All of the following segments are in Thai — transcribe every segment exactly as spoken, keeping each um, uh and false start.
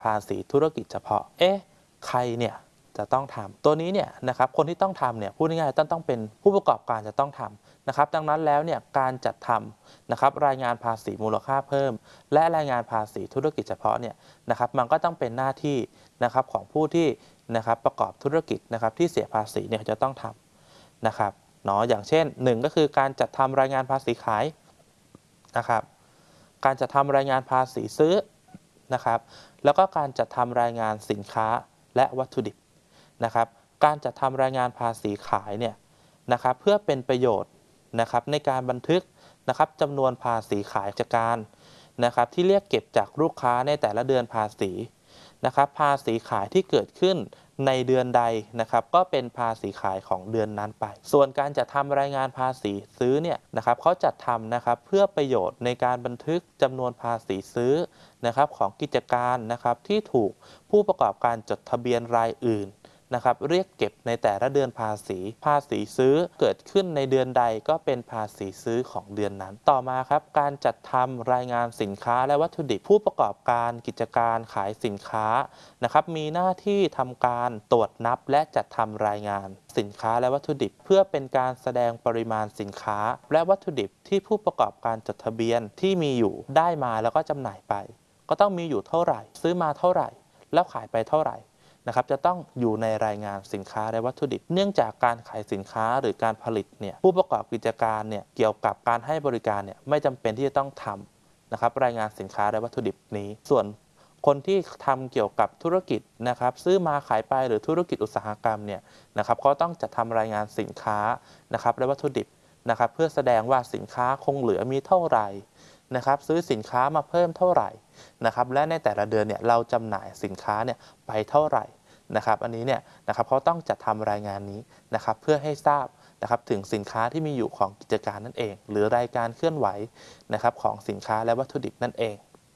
ภาษีธุรกิจเฉพาะเอ๊ะใครเนี่ยจะต้องทำตัวนี้เนี่ยนะครับคนที่ต้องทำเนี่ยพูดง่ายๆต้องต้องเป็นผู้ประกอบการจะต้องทำนะครับดังนั้นแล้วเนี่ยการจัดทำนะครับรายงานภาษีมูลค่าเพิ่มและรายงานภาษีธุรกิจเฉพาะเนี่ยนะครับมันก็ต้องเป็นหน้าที่นะครับของผู้ที่นะครับประกอบธุรกิจนะครับที่เสียภาษีเนี่ยจะต้องทำนะครับเนาะอย่างเช่นหนึ่งก็คือการจัดทำรายงานภาษีขายนะครับการจัดทำรายงานภาษีซื้อนะครับแล้วก็การจัดทำรายงานสินค้าและวัตถุดิบนะครับการจัดทำรายงานภาษีขายเนี่ยนะครับเพื่อเป็นประโยชน์นะครับในการบันทึกนะครับจำนวนภาษีขายกิจการนะครับที่เรียกเก็บจากลูกค้าในแต่ละเดือนภาษีนะครับภาษีขายที่เกิดขึ้นในเดือนใดนะครับก็เป็นภาษีขายของเดือนนั้นไปส่วนการจัดทำรายงานภาษีซื้อเนี่ยนะครับเขาจัดทำนะครับเพื่อประโยชน์ในการบันทึกจำนวนภาษีซื้อนะครับของกิจการนะครับที่ถูกผู้ประกอบการจดทะเบียนรายอื่นนะครับเรียกเก็บในแต่ละเดือนภาษีภาษีซื้อเกิดขึ้นในเดือนใดก็เป็นภาษีซื้อของเดือนนั้นต่อมาครับการจัดทำรายงานสินค้าและวัตถุดิบผู้ประกอบการกิจการขายสินค้านะครับมีหน้าที่ทำการตรวจนับและจัดทำรายงานสินค้าและวัตถุดิบเพื่อเป็นการแสดงปริมาณสินค้าและวัตถุดิบที่ผู้ประกอบการจดทะเบียนที่มีอยู่ได้มาแล้วก็จำหน่ายไปก็ต้องมีอยู่เท่าไหร่ซื้อมาเท่าไหร่แล้วขายไปเท่าไหร่นะครับจะต้องอยู่ในรายงานสินค้าและวัตถุดิบเนื่องจากการขายสินค้าหรือการผลิตเนี่ยผู้ประกอบกิจการเนี่ยเกี่ยวกับการให้บริการเนี่ยไม่จำเป็นที่จะต้องทำนะครับรายงานสินค้าและวัตถุดิบนี้ส่วนคนที่ทำเกี่ยวกับธุรกิจนะครับซื้อมาขายไปหรือธุรกิจอุตสาหกรรมเนี่ยนะครับเขาต้องจัดทำรายงานสินค้านะครับและวัตถุดิบนะครับเพื่อแสดงว่าสินค้าคงเหลือมีเท่าไหร่นะครับซื้อสินค้ามาเพิ่มเท่าไหร่นะครับและในแต่ละเดือนเนี่ยเราจำหน่ายสินค้าเนี่ยไปเท่าไหร่นะครับอันนี้เนี่ยนะครับเขาต้องจัดทำรายงานนี้นะครับเพื่อให้ทราบนะครับถึงสินค้าที่มีอยู่ของกิจการนั่นเองหรือรายการเคลื่อนไหวนะครับของสินค้าและวัตถุดิบนั่นเอง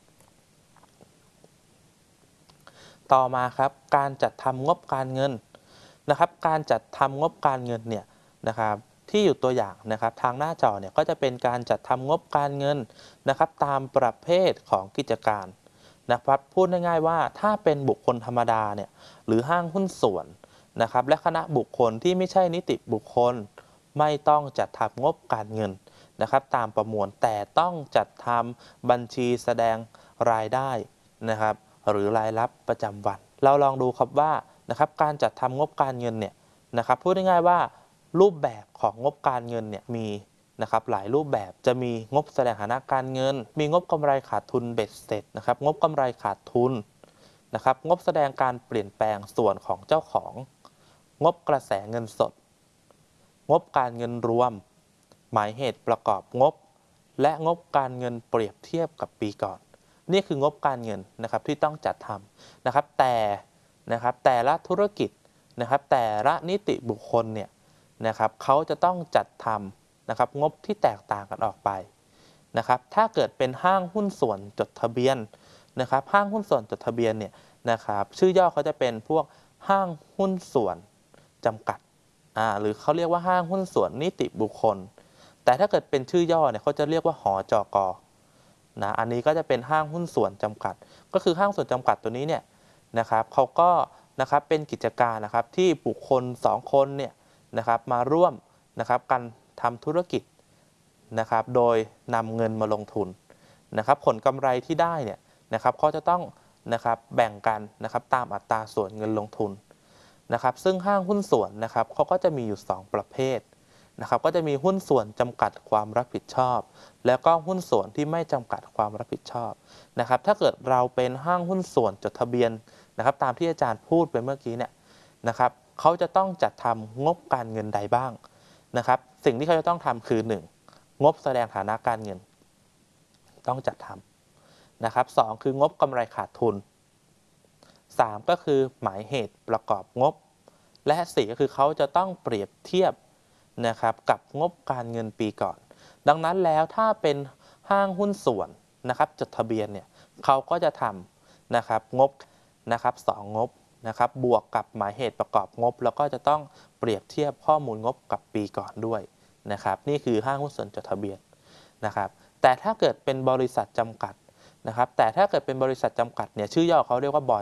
ต่อมาครับการจัดทำงบการเงินนะครับการจัดทำงบการเงินเนี่ยนะครับที่อยู่ตัวอย่างนะครับทางหน้าจอเนี่ยก็จะเป็นการจัดทำงบการเงินนะครับตามประเภทของกิจการนะครับพูดง่ายๆว่าถ้าเป็นบุคคลธรรมดาเนี่ยหรือห้างหุ้นส่วนนะครับและคณะบุคคลที่ไม่ใช่นิติบุคคลไม่ต้องจัดทำงบการเงินนะครับตามประมวลแต่ต้องจัดทำบัญชีแสดงรายได้นะครับหรือรายรับประจำวันเราลองดูครับว่านะครับการจัดทำงบการเงินเนี่ยนะครับพูดง่ายๆว่ารูปแบบของงบการเงินเนี่ยมีนะครับหลายรูปแบบจะมีงบแสดงฐานะการเงินมีงบกำไรขาดทุนเบ็ดเสร็จนะครับงบกำไรขาดทุนนะครับงบแสดงการเปลี่ยนแปลงส่วนของเจ้าของงบกระแสเงินสดงบการเงินรวมหมายเหตุประกอบงบและงบการเงินเปรียบเทียบกับปีก่อนนี่คืองบการเงินนะครับที่ต้องจัดทำนะครับแต่นะครับแต่ละธุรกิจนะครับแต่ละนิติบุคคลเนี่ยนะครับเขาจะต้องจัดทำนะครับงบที่แตกต่างกันออกไปนะครับถ้าเกิดเป็นห้างหุ้นส่วนจดทะเบียนนะครับห้างหุ้นส่วนจดทะเบียนเนี่ยนะครับชื่อย่อเขาจะเป็นพวกห้างหุ้นส่วนจำกัดอ่าหรือเขาเรียกว่าห้างหุ้นส่วนนิติบุคคลแต่ถ้าเกิดเป็นชื่อย่อเนี่ยเขาจะเรียกว่าหจก.นะอันนี้ก็จะเป็นห้างหุ้นส่วนจำกัดก็คือห้างส่วนจำกัดตัวนี้เนี่ยนะครับเขาก็นะครับเป็นกิจการนะครับที่บุคคลสองคนเนี่ยนะครับมาร่วมนะครับกันทำธุรกิจนะครับโดยนำเงินมาลงทุนนะครับผลกำไรที่ได้เนี่ยนะครับเขาจะต้องนะครับแบ่งกันนะครับตามอัตราส่วนเงินลงทุนนะครับซึ่งห้างหุ้นส่วนนะครับเขาก็จะมีอยู่สองประเภทนะครับก็จะมีหุ้นส่วนจำกัดความรับผิดชอบแล้วก็หุ้นส่วนที่ไม่จำกัดความรับผิดชอบนะครับถ้าเกิดเราเป็นห้างหุ้นส่วนจดทะเบียนนะครับตามที่อาจารย์พูดไปเมื่อกี้เนี่ยนะครับเขาจะต้องจัดทำงบการเงินใดบ้างนะครับสิ่งที่เขาจะต้องทำคือหนึ่งงบแสดงฐานะการเงินต้องจัดทำนะครับสองคืองบกำไรขาดทุนสามก็คือหมายเหตุประกอบงบและสี่ก็คือเขาจะต้องเปรียบเทียบนะครับกับงบการเงินปีก่อนดังนั้นแล้วถ้าเป็นห้างหุ้นส่วนนะครับจดทะเบียนเนี่ยเขาก็จะทำนะครับงบนะครับสองงบนะครับบวกกับหมายเหตุประกอบงบแล้วก็จะต้องเปรียบเทียบข้อมูลงบกับปีก่อนด้วยนะครับนี่คือห้างหุ้นส่วนจดทะเบียนนะครับแต่ถ้าเกิดเป็นบริษัทจำกัดนะครับแต่ถ้าเกิดเป็นบริษัทจำกัดเนี่ยชื่อย่อเขาเรียกว่าบ